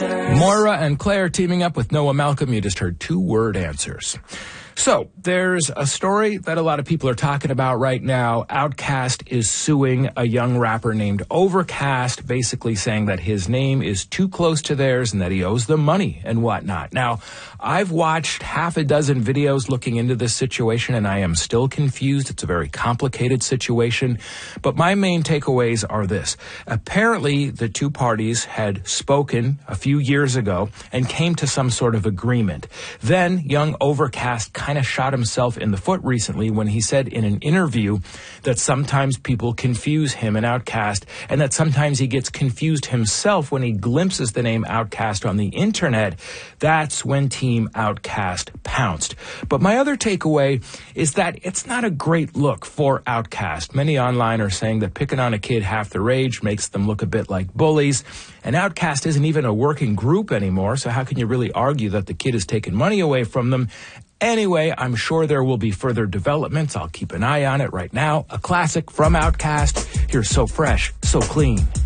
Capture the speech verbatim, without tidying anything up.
answers. Moira and Claire teaming up with Noah Malcolm. You just heard two word answers. So, there's a story that a lot of people are talking about right now. Outkast is suing a young rapper named Overcast, basically saying that his name is too close to theirs and that he owes them money and whatnot. Now, I've watched half a dozen videos looking into this situation, and I am still confused. It's a very complicated situation. But my main takeaways are this. Apparently, the two parties had spoken a few years ago and came to some sort of agreement. Then, young Overcast kind of shot himself in the foot recently when he said in an interview that sometimes people confuse him and Outkast, and that sometimes he gets confused himself when he glimpses the name Outkast on the internet. That's when Team Outkast pounced. But my other takeaway is that it's not a great look for Outkast. Many online are saying that picking on a kid half their age makes them look a bit like bullies, and Outkast isn't even a working group anymore, so how can you really argue that the kid is taking money away from them? Anyway, I'm sure there will be further developments. I'll keep an eye on it right now. A classic from Outkast. Here's So Fresh, So Clean.